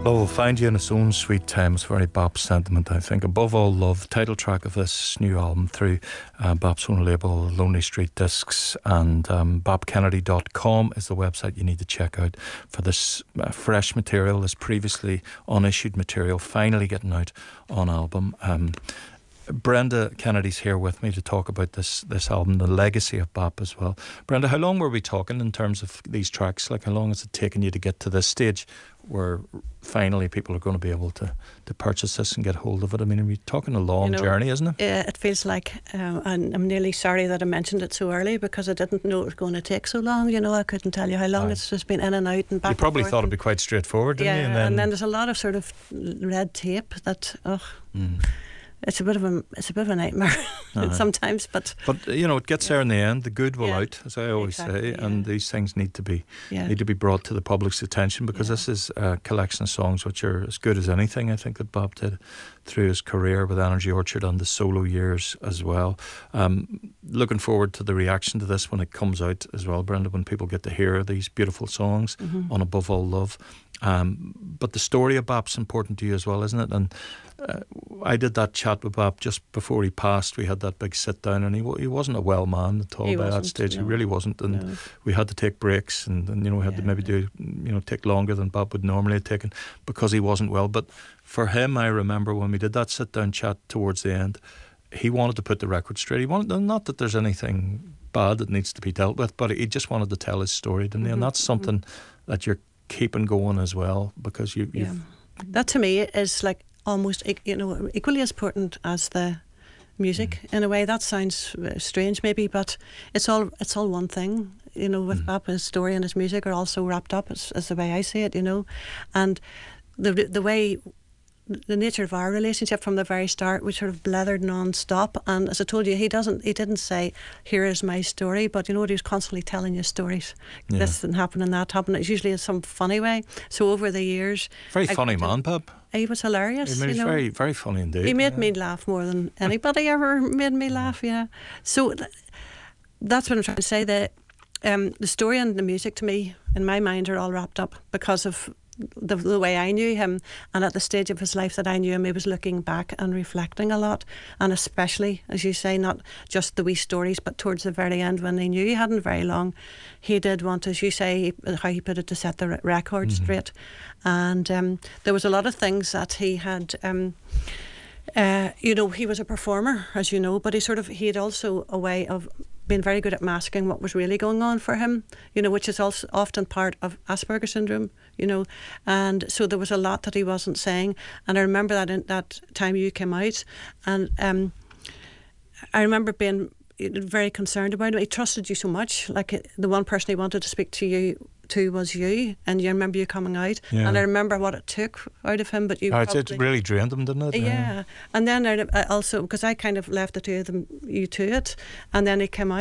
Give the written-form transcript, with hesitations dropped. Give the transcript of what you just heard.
Will find you in its own sweet time. It's very Bop sentiment, I think. Above All Love, title track of this new album through Bop's own label, Lonely Street Discs, and bopkennedy.com is the website you need to check out for this fresh material, this previously unissued material, finally getting out on album. Brenda Kennedy's here with me to talk about this album, the legacy of Bop as well. Brenda, how long were we talking in terms of these tracks? Like, how long has it taken you to get to this stage where finally people are going to be able to purchase this and get hold of it? I mean, are we talking a long journey, isn't it? It feels like, and I'm nearly sorry that I mentioned it so early because I didn't know it was going to take so long. You know, I couldn't tell you how long. It's just been in and out and back. You probably thought it'd be quite straightforward, didn't you? And then there's a lot of sort of red tape that, It's a bit of a nightmare sometimes, but you know, it gets there in the end. The good will out, as I always say, and these things need to be brought to the public's attention because this is a collection of songs which are as good as anything I think that Bop did through his career with Energy Orchard and the solo years as well. Looking forward to the reaction to this when it comes out as well, Brenda, when people get to hear these beautiful songs on Above All Love. But the story of Bop's important to you as well, isn't it? And I did that chat with Bop just before he passed. We had that big sit down, and he wasn't a well man at all by that stage. No. He really wasn't, and we had to take breaks, and you know, we had to maybe do, you know, take longer than Bop would normally have taken because he wasn't well. But for him, I remember when we did that sit down chat towards the end, he wanted to put the record straight. He wanted, not that there's anything bad that needs to be dealt with, but he just wanted to tell his story, didn't he? And that's something that you're keeping going as well, because you've that to me is like almost, you know, equally as important as the music in a way. That sounds strange maybe, but it's all one thing, you know. With Bop, his story and his music are also wrapped up as the way I see it, you know. And the way, the nature of our relationship from the very start, we sort of blethered non-stop. And as I told you, he didn't say, here is my story, but you know what, he was constantly telling you stories. This didn't happen and that happened. It's usually in some funny way. So over the years, very funny man, Bop. He was hilarious. He was very, very funny indeed. He made me laugh more than anybody ever made me laugh. So that's what I'm trying to say. The story and the music, to me, in my mind, are all wrapped up because of the way I knew him, and at the stage of his life that I knew him, he was looking back and reflecting a lot, and especially, as you say, not just the wee stories, but towards the very end when he knew he hadn't very long, he did want, as you say, how he put it, to set the record straight. And there was a lot of things that he had, you know, he was a performer, as you know, but he had also a way of being very good at masking what was really going on for him, you know, which is also often part of Asperger's syndrome, you know. And so there was a lot that he wasn't saying. And I remember that in that time you came out, and I remember being very concerned about him. He trusted you so much. Like, the one person he wanted to speak to you to was you, and you remember you coming out, and I remember what it took out of him. But it really drained him, didn't it? Yeah. And then I also, because I kind of left the two of them, you to it, and then he came out.